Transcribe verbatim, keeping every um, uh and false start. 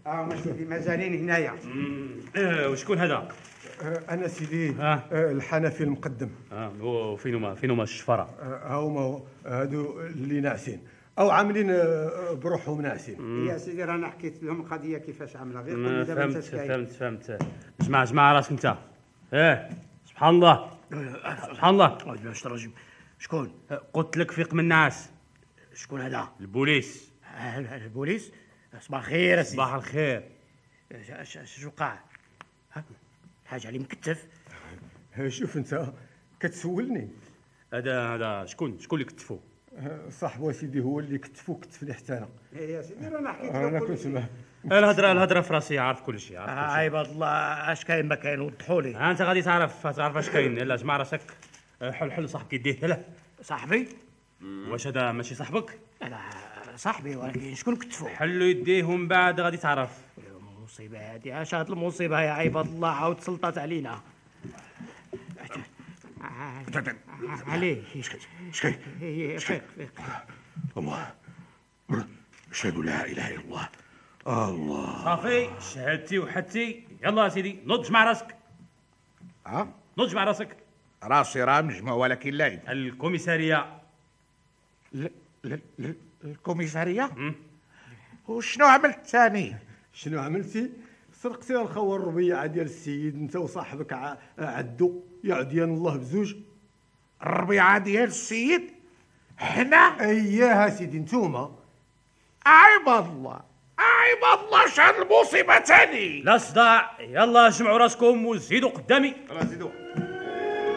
اه سيدي مازالين هنايا. اه وشكون هذا؟ انا سيدي آه. الحنفي المقدم. اه وفين هما فين هما الشفره؟ ها هما هادو اللي ناعسين او عاملين بروحهم ناعسين. يا سيدي رانا حكيت لهم القضيه كيفاش عامله، غير ما قول دابا انت فهمت سكاين. فهمت فهمت جمع جمع راسك انت. اه سبحان الله سبحان الله. باش ترجم شكون؟ قلت لك فيق من الناس. شكون هذا؟ البوليس. البوليس. صباح الخير. صباح الخير. اش وقع؟ حاجه علي مكتف. شوف انت كتسولني. هذا هذا شكون شكون اللي كتفو؟ صاحبو سيدي هو اللي كتفو كتفني حتى انا. يا سيدي رانا حكيت انا لهم كنت معاه. الهضره الهضره في راسي عارف كل شيء عارف كل شيء. عيب الله اش كاين ما كاين وضحوا لي. انت غادي تعرف تعرف اش كاين. يلا جمع راسك. حل حل صاحبك يديه. لا صاحبي؟ واش هذا ماشي صاحبك؟ لا صاحبي ولكن شكون كتفو؟ حلوا يديه ومن بعد غادي تعرف. المصيبه هذه اش هاد المصيبه يا عيب الله عاود سلطات علينا. عليه شكي فيق فيق. الله اشهد لا اله الا الله. الله صافي شهادتي وحدتي. يلا يا سيدي نضج مع راسك. ها نضج مع راسك. راسي راه مجمع ولكن لا يد. الكوميساريه. ل... ل... ل... الكوميساريه. وشنو عملت ثاني؟ شنو عملتي؟ سرقتي الخوار الربيعه ديال السيد انت وصاحبك ع... عدو يعديان الله بزوج. الربيعه ديال السيد حنا؟ اياها سيدي نتوما. عيب الله عيب الله شحال المصيبه ثاني. لا صداع. يلا جمعوا راسكم وزيدوا قدامي. زيدوا.